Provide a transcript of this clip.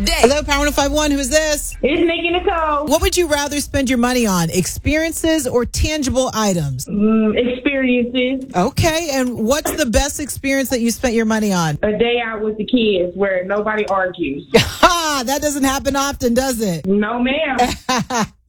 Hello, Power 105.1. Who is this? It's Nikki Nicole. What would you rather spend your money on, experiences or tangible items? Experiences. Okay, and what's the best experience that you spent your money on? A day out with the kids where nobody argues. Ha! That doesn't happen often, does it? No, ma'am.